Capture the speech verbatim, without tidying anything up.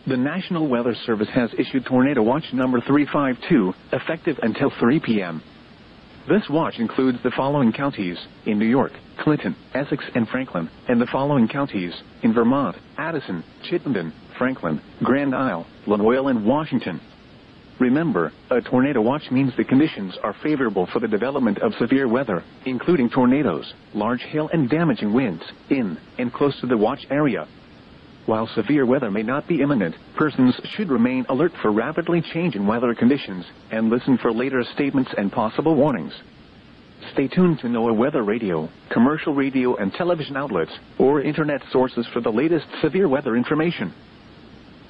The National Weather Service has issued Tornado Watch number three five two, effective until three p m This watch includes the following counties: in New York, Clinton, Essex, and Franklin, and the following counties: in Vermont, Addison, Chittenden, Franklin, Grand Isle, Lanoil, and Washington. Remember, a tornado watch means the conditions are favorable for the development of severe weather, including tornadoes, large hail, and damaging winds, in and close to the watch area. While severe weather may not be imminent, persons should remain alert for rapidly changing weather conditions and listen for later statements and possible warnings. Stay tuned to NOAA Weather Radio, commercial radio and television outlets, or internet sources for the latest severe weather information.